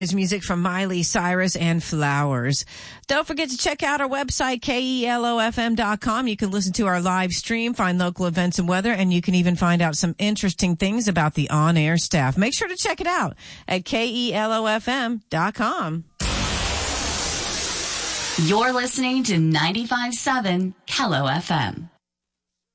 Is music from Miley Cyrus and Flowers. Don't forget to check out our website, KELOFM.com. You can listen to our live stream, find local events and weather, and you can even find out some interesting things about the on-air staff. Make sure to check it out at KELOFM.com. You're listening to 95.7 KELO FM.